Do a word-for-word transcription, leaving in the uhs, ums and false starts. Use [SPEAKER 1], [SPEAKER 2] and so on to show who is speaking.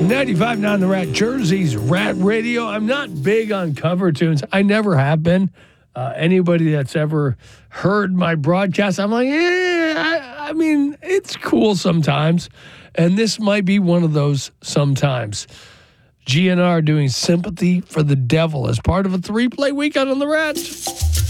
[SPEAKER 1] ninety-five point nine The Rat, Jersey's Rat Radio. I'm not big on cover tunes. I never have been. Uh, anybody that's ever heard my broadcast, I'm like, yeah, I, I mean, it's cool sometimes. And this might be one of those sometimes. G N R doing Sympathy for the Devil as part of a three-play weekend on The Rat.